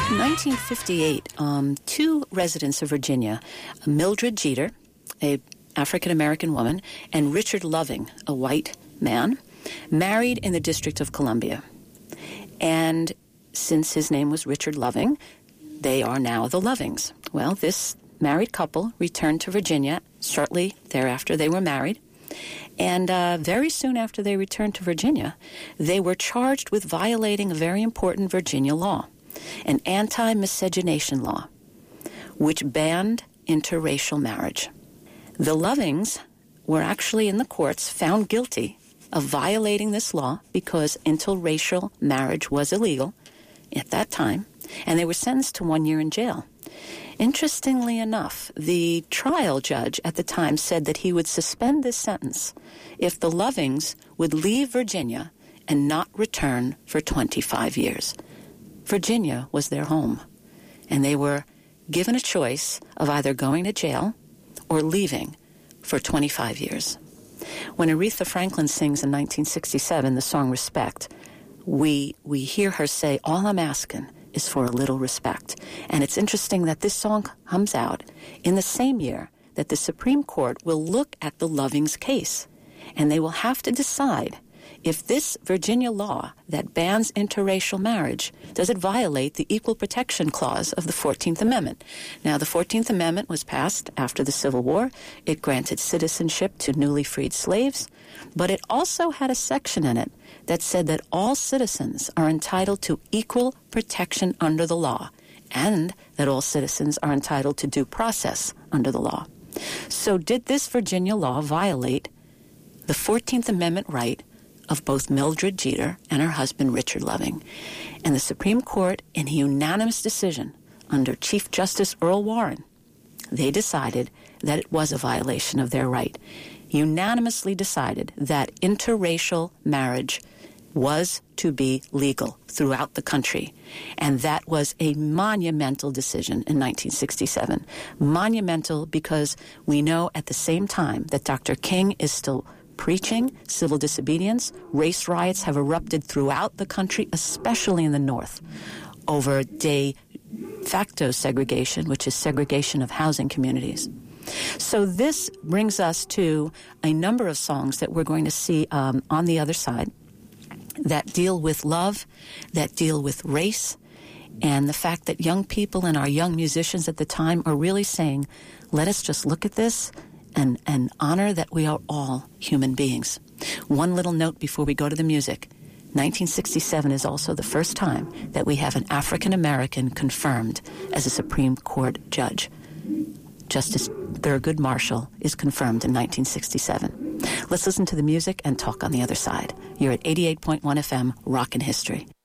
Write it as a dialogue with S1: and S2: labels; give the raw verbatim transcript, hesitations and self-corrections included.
S1: In nineteen fifty-eight, um, two residents of Virginia, Mildred Jeter, a African-American woman, and Richard Loving, a white man, married in the District of Columbia. And since his name was Richard Loving, they are now the Lovings. Well, this married couple returned to Virginia shortly thereafter they were married. And uh, very soon after they returned to Virginia, they were charged with violating a very important Virginia law, an anti-miscegenation law, which banned interracial marriage. The Lovings were actually in the courts found guilty of violating this law because interracial marriage was illegal at that time, and they were sentenced to one year in jail. Interestingly enough, the trial judge at the time said that he would suspend this sentence if the Lovings would leave Virginia and not return for twenty-five years. Virginia was their home, and they were given a choice of either going to jail or leaving for twenty-five years. When Aretha Franklin sings in nineteen sixty-seven the song Respect, we we hear her say, "All I'm asking is for a little respect." And it's interesting that this song comes out in the same year that the Supreme Court will look at the Lovings case, and they will have to decide if this Virginia law that bans interracial marriage, does it violate the Equal Protection Clause of the fourteenth Amendment? Now, the fourteenth Amendment was passed after the Civil War. It granted citizenship to newly freed slaves, but it also had a section in it that said that all citizens are entitled to equal protection under the law, and that all citizens are entitled to due process under the law. So did this Virginia law violate the fourteenth Amendment right of both Mildred Jeter and her husband Richard Loving? And the Supreme Court, in a unanimous decision under Chief Justice Earl Warren, they decided that it was a violation of their right. Unanimously decided that interracial marriage was to be legal throughout the country. And that was a monumental decision in nineteen sixty-seven. Monumental because we know at the same time that Doctor King is still preaching civil disobedience. Race riots have erupted throughout the country, especially in the North, over de facto segregation, which is segregation of housing communities. So this brings us to a number of songs that we're going to see um, on the other side that deal with love, that deal with race, and the fact that young people and our young musicians at the time are really saying, let us just look at this and, and honor that we are all human beings. One little note before we go to the music. nineteen sixty-seven is also the first time that we have an African American confirmed as a Supreme Court judge. Justice Thurgood Marshall is confirmed in nineteen sixty-seven. Let's listen to the music and talk on the other side. You're at eighty-eight point one F M, Rockin' History.